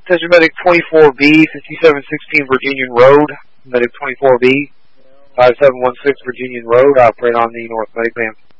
Attention Medic 24B, 5716 Virginian Road. Medic 24B, 5716 Virginian Road. Operate on the North Medic, ma'am.